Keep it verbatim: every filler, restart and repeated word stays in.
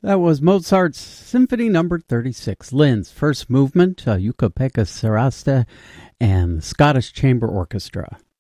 That was Mozart's Symphony Number thirty-six, Linz, first movement, uh, Yucca Pekka Sarasta, and the Scottish Chamber Orchestra.